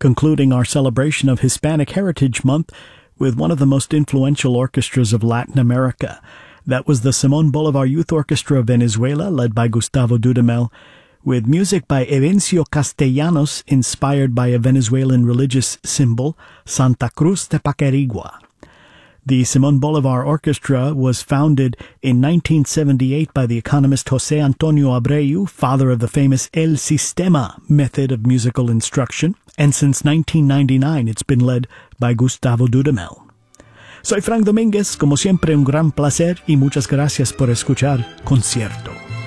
concluding our celebration of Hispanic Heritage Month with one of the most influential orchestras of Latin America. That was the Simón Bolívar Youth Orchestra of Venezuela, led by Gustavo Dudamel, with music by Evencio Castellanos, inspired by a Venezuelan religious symbol, Santa Cruz de Paquirigua. The Simón Bolívar Orchestra was founded in 1978 by the economist José Antonio Abreu, father of the famous El Sistema method of musical instruction, and since 1999 it's been led by Gustavo Dudamel. Soy Frank Domínguez, como siempre un gran placer y muchas gracias por escuchar Concierto.